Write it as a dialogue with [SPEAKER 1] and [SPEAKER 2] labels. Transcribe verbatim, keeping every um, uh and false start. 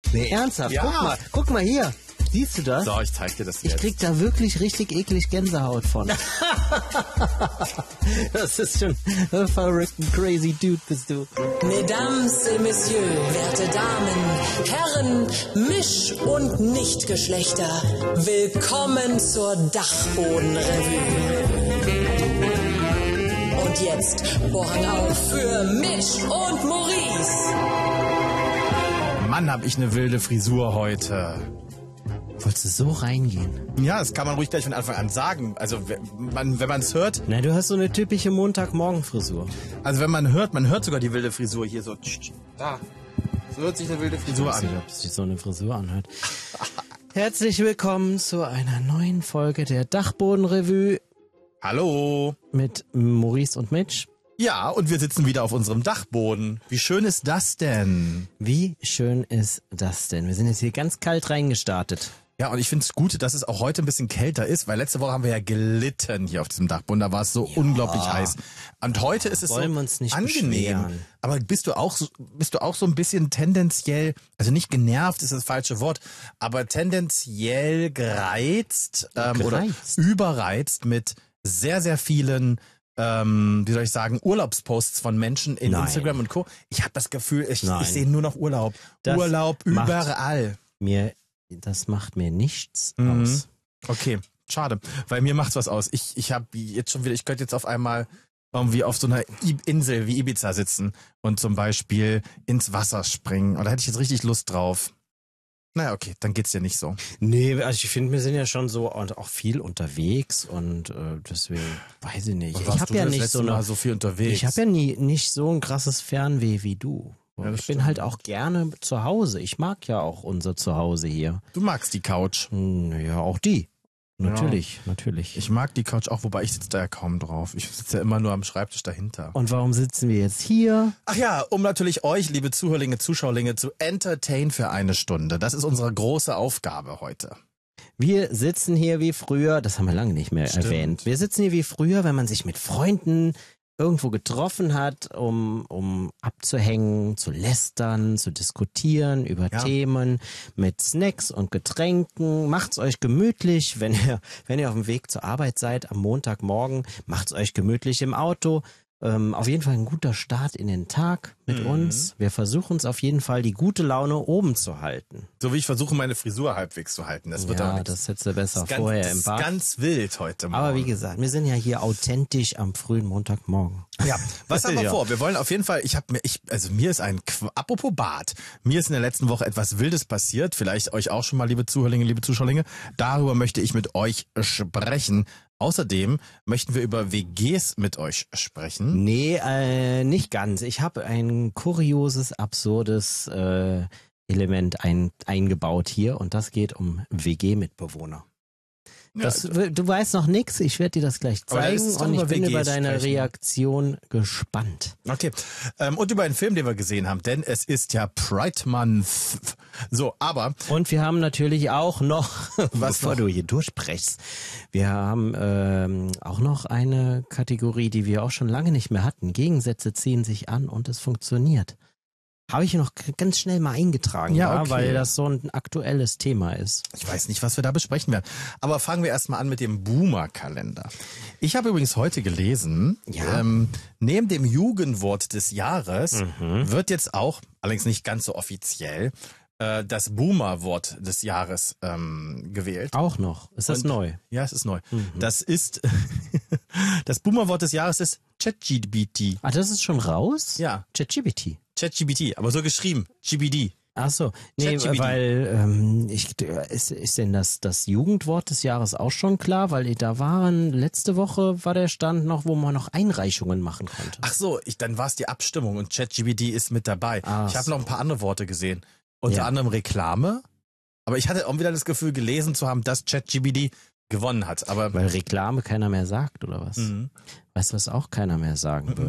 [SPEAKER 1] Nee, ernsthaft?
[SPEAKER 2] Ja.
[SPEAKER 1] Guck mal, guck mal hier. Siehst du das?
[SPEAKER 2] So, ich zeig dir das jetzt.
[SPEAKER 1] Ich krieg da wirklich richtig eklig Gänsehaut von. Das ist schon ein verrückten crazy Dude bist du.
[SPEAKER 3] Mesdames et Messieurs, werte Damen, Herren, Misch- und Nichtgeschlechter, willkommen zur Dachbodenrevue. Und jetzt Vorhang auf für Misch und Maurice.
[SPEAKER 2] Mann, hab ich eine wilde Frisur heute.
[SPEAKER 1] Wolltest du so reingehen?
[SPEAKER 2] Ja, das kann man ruhig gleich von Anfang an sagen. Also wenn man wenn man es hört,
[SPEAKER 1] Na, du hast so eine typische Montagmorgen-Frisur.
[SPEAKER 2] also wenn man hört, man hört sogar die wilde Frisur hier so. Da. So hört sich eine wilde Frisur
[SPEAKER 1] Ich weiß nicht,
[SPEAKER 2] an.
[SPEAKER 1] ob sich so eine Frisur anhört. Herzlich willkommen zu einer neuen Folge der Dachbodenrevue
[SPEAKER 2] Hallo.
[SPEAKER 1] mit Maurice und Mitch.
[SPEAKER 2] Ja, und wir sitzen wieder auf unserem Dachboden. Wie schön ist das denn?
[SPEAKER 1] Wie schön ist das denn? Wir sind jetzt hier ganz kalt reingestartet.
[SPEAKER 2] Ja, und ich finde es gut, dass es auch heute ein bisschen kälter ist, weil letzte Woche haben wir ja gelitten hier auf diesem Dachboden. Da war es so unglaublich heiß. Und heute ist es
[SPEAKER 1] Wollen
[SPEAKER 2] so
[SPEAKER 1] wir uns nicht
[SPEAKER 2] angenehm.
[SPEAKER 1] beschweren.
[SPEAKER 2] Aber bist du auch so, bist du auch so ein bisschen tendenziell, also nicht genervt ist das falsche Wort, aber tendenziell gereizt, ähm, oder
[SPEAKER 1] Gereizt?
[SPEAKER 2] überreizt mit sehr, sehr vielen ähm, wie soll ich sagen, Urlaubsposts von Menschen in
[SPEAKER 1] Nein.
[SPEAKER 2] Instagram und Co. Ich habe das Gefühl, ich,
[SPEAKER 1] Nein.
[SPEAKER 2] ich sehe nur noch Urlaub.
[SPEAKER 1] Das
[SPEAKER 2] Urlaub
[SPEAKER 1] macht-
[SPEAKER 2] überall.
[SPEAKER 1] Mir, das macht mir nichts
[SPEAKER 2] Mhm.
[SPEAKER 1] aus.
[SPEAKER 2] Okay, schade, weil mir macht's was aus. Ich ich habe jetzt schon wieder, ich könnte jetzt auf einmal irgendwie auf so einer I- Insel wie Ibiza sitzen und zum Beispiel ins Wasser springen. Und da hätte ich jetzt richtig Lust drauf. Naja, okay, dann geht's dir nicht so.
[SPEAKER 1] Nee, also ich finde, wir sind ja schon so und auch viel unterwegs und äh, deswegen weiß ich nicht.
[SPEAKER 2] Und
[SPEAKER 1] Ich
[SPEAKER 2] warst
[SPEAKER 1] habe
[SPEAKER 2] du
[SPEAKER 1] ja
[SPEAKER 2] das
[SPEAKER 1] nicht
[SPEAKER 2] letzte
[SPEAKER 1] so eine,
[SPEAKER 2] Mal so viel unterwegs.
[SPEAKER 1] ich habe ja nie nicht so ein krasses Fernweh wie du.
[SPEAKER 2] Ja, das
[SPEAKER 1] ich bin
[SPEAKER 2] stimmt.
[SPEAKER 1] halt auch gerne zu Hause. Ich mag ja auch unser Zuhause hier.
[SPEAKER 2] Du magst die Couch.
[SPEAKER 1] Ja, auch die. Natürlich, natürlich.
[SPEAKER 2] Ich mag die Couch auch, wobei ich sitze da ja kaum drauf. Ich sitze ja immer nur am Schreibtisch dahinter.
[SPEAKER 1] Und warum sitzen wir jetzt hier?
[SPEAKER 2] Ach ja, um natürlich euch, liebe Zuhörlinge, Zuschauerlinge, zu entertain für eine Stunde. Das ist unsere große Aufgabe heute.
[SPEAKER 1] Wir sitzen hier wie früher, das haben wir lange nicht mehr
[SPEAKER 2] Stimmt.
[SPEAKER 1] erwähnt. Wir sitzen hier wie früher, wenn man sich mit Freunden irgendwo getroffen hat, um, um abzuhängen, zu lästern, zu diskutieren über
[SPEAKER 2] Ja.
[SPEAKER 1] Themen mit Snacks und Getränken. Macht's euch gemütlich, wenn ihr, wenn ihr auf dem Weg zur Arbeit seid am Montagmorgen. Macht's euch gemütlich im Auto. Ähm, auf jeden Fall ein guter Start in den Tag mit
[SPEAKER 2] Mhm.
[SPEAKER 1] uns. Wir versuchen uns auf jeden Fall die gute Laune oben zu halten.
[SPEAKER 2] So wie ich versuche, meine Frisur halbwegs zu halten. Das wird auch
[SPEAKER 1] Ja,
[SPEAKER 2] nichts.
[SPEAKER 1] das hättest du besser
[SPEAKER 2] Das ist ganz,
[SPEAKER 1] vorher
[SPEAKER 2] das
[SPEAKER 1] im
[SPEAKER 2] ist
[SPEAKER 1] Bad.
[SPEAKER 2] ganz wild heute Morgen.
[SPEAKER 1] Aber wie gesagt, wir sind ja hier authentisch am frühen Montagmorgen.
[SPEAKER 2] Ja, was haben wir
[SPEAKER 1] Ja.
[SPEAKER 2] vor? Wir wollen auf jeden Fall, ich habe mir, ich, also mir ist ein, Qu- apropos Bad, mir ist in der letzten Woche etwas Wildes passiert, vielleicht euch auch schon mal, liebe Zuhörlinge, liebe Zuschauerlinge, darüber möchte ich mit euch sprechen. Außerdem möchten wir über W Gs mit euch sprechen.
[SPEAKER 1] Nee, äh, nicht ganz. Ich habe ein kurioses, absurdes äh, Element ein, eingebaut hier und das geht um W G-Mitbewohner. Das, du weißt noch nix, ich werde dir das gleich
[SPEAKER 2] Aber da ist
[SPEAKER 1] zeigen
[SPEAKER 2] es doch
[SPEAKER 1] und ich
[SPEAKER 2] über
[SPEAKER 1] bin
[SPEAKER 2] W Gs
[SPEAKER 1] über deine
[SPEAKER 2] sprechen.
[SPEAKER 1] Reaktion gespannt.
[SPEAKER 2] Okay. Ähm, und über einen Film, den wir gesehen haben, denn es ist ja Pride Month. So, aber
[SPEAKER 1] Und wir haben natürlich auch noch,
[SPEAKER 2] Was
[SPEAKER 1] bevor
[SPEAKER 2] noch?
[SPEAKER 1] du hier durchsprichst, wir haben ähm, auch noch eine Kategorie, die wir auch schon lange nicht mehr hatten. Gegensätze ziehen sich an und es funktioniert. Habe ich noch g- ganz schnell mal eingetragen,
[SPEAKER 2] Ja,
[SPEAKER 1] ja,
[SPEAKER 2] okay.
[SPEAKER 1] weil das so ein aktuelles Thema ist.
[SPEAKER 2] ich weiß nicht, was wir da besprechen werden. Aber fangen wir erstmal an mit dem Boomer-Kalender. Ich habe übrigens heute gelesen,
[SPEAKER 1] Ja.
[SPEAKER 2] ähm, neben dem Jugendwort des Jahres
[SPEAKER 1] Mhm.
[SPEAKER 2] wird jetzt auch, allerdings nicht ganz so offiziell, äh, das Boomer-Wort des Jahres ähm, gewählt.
[SPEAKER 1] Auch noch. Ist das
[SPEAKER 2] Und-
[SPEAKER 1] neu?
[SPEAKER 2] Ja, es ist neu.
[SPEAKER 1] Mhm.
[SPEAKER 2] Das ist, das Boomer-Wort des Jahres ist ChatGPT.
[SPEAKER 1] Ah, das ist schon raus?
[SPEAKER 2] Ja,
[SPEAKER 1] ChatGPT.
[SPEAKER 2] ChatGPT, aber so geschrieben, G B D.
[SPEAKER 1] Ach so, nee,
[SPEAKER 2] ChatGPT.
[SPEAKER 1] weil ähm, ich, ist, ist denn das, das Jugendwort des Jahres auch schon klar? Weil da waren, letzte Woche war der Stand noch, wo man noch Einreichungen machen konnte.
[SPEAKER 2] Ach so, ich, dann war es die Abstimmung und ChatGPT ist mit dabei.
[SPEAKER 1] Ach
[SPEAKER 2] ich habe
[SPEAKER 1] so.
[SPEAKER 2] noch ein paar andere Worte gesehen. Unter
[SPEAKER 1] Ja.
[SPEAKER 2] anderem Reklame. Aber ich hatte auch wieder das Gefühl, gelesen zu haben, dass ChatGPT gewonnen hat. Aber
[SPEAKER 1] Weil Reklame keiner mehr sagt, oder was?
[SPEAKER 2] Mhm.
[SPEAKER 1] Weißt du, was auch keiner mehr sagen wird?